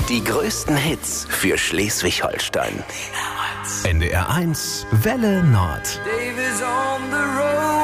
Die größten Hits für Schleswig-Holstein. NDR 1 Welle Nord. Dave is on the road.